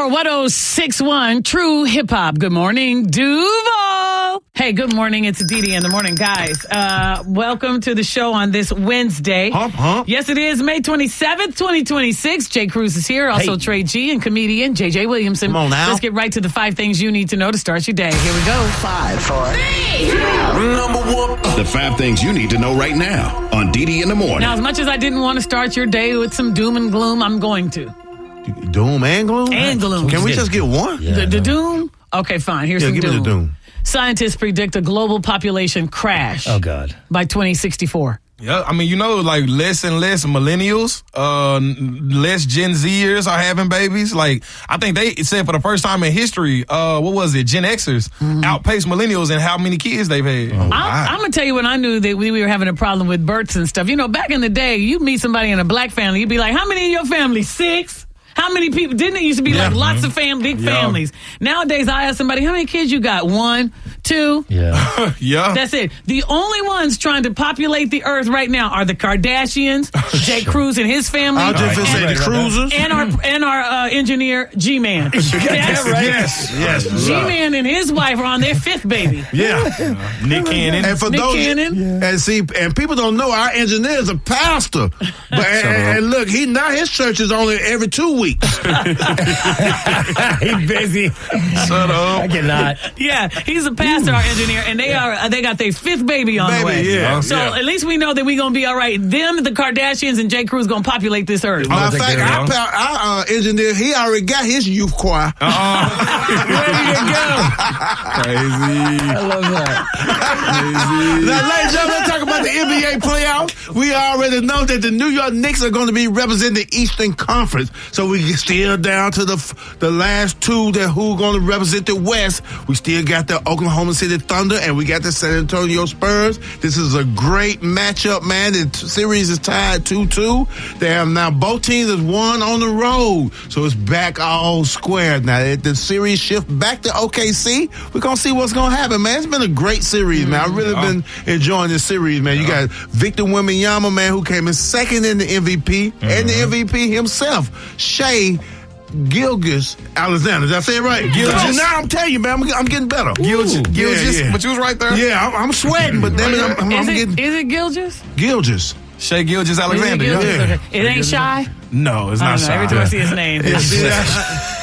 1061 True Hip Hop. Good morning, Duval. Hey, good morning. It's Didi in the morning, guys. Welcome to the show on this Wednesday. Hump, hump. Yes, it is May 27th, 2026. Jay Cruz is here. Also, Trey G and comedian JJ Williamson. Come on now. Let's get right to the 5 things you need to know to start your day. Here we go. 5, 4, 3, 2. Number 1. The 5 things you need to know right now on Didi in the morning. Now, as much as I didn't want to start your day with some doom and gloom, I'm going to. Doom and gloom? And gloom. Can we just get one? The doom? Okay, fine. Here's some give doom. me the doom. Scientists predict a global population crash. Oh, God. By 2064. Yeah, I mean, you know, like less and less millennials, less Gen Zers are having babies. Like, I think they said for the first time in history, what was it? Gen Xers outpaced millennials in how many kids they've had. I'm going to tell you when I knew that we were having a problem with births and stuff. You know, back in the day, you meet somebody in a black family, you'd be like, how many in your family? 6? How many people? Didn't it used to be like lots of big families? Nowadays, I ask somebody, how many kids you got? 1, 2? Yeah. Yeah. That's it. The only ones trying to populate the earth right now are the Kardashians, Jay Cruz and his family. I'll just say the cruisers. And our engineer, G-Man. Yes. G-Man and his wife are on their 5th baby. Yeah. Nick Cannon. And for Nick those, Cannon. and people don't know our engineer is a pastor. But and look, his church is only every 2 weeks. He's busy. Shut up. I cannot. Yeah, he's a pastor, our engineer, and they got their 5th baby on the way. Yeah. So at least we know that we're gonna be all right. Them, the Kardashians, and J. Cruz gonna populate this earth. Matter of fact, our engineer, he already got his youth choir. Ready to go. Crazy. I love that. Now, ladies and gentlemen, talk about the NBA playoffs. We already know that the New York Knicks are going to be representing the Eastern Conference. So we still down to the last 2 that who going to represent the West. We still got the Oklahoma City Thunder and we got the San Antonio Spurs. This is a great matchup, man. The series is tied 2-2. They have now both teams have won on the road. So it's back all square. Now, if the series shift back to OKC, we're going to see what's going to happen, man. It's been a great series, man. I've really been enjoying this series, man. You got Victor Wembanyama, man, who came in second in the MVP, and the MVP himself, Shai Gilgeous-Alexander. Did I say it right? Gilgeous. Now I'm telling you, man, I'm getting better. Gilgeous. But you was right there. Yeah, I'm sweating, but damn it, I'm getting... Is it Gilgeous? Gilgeous. Shai Gilgeous-Alexander. Is it Gilgeous? Yeah. Okay. It ain't Shy? No, it's not Shai. Every time I see his name.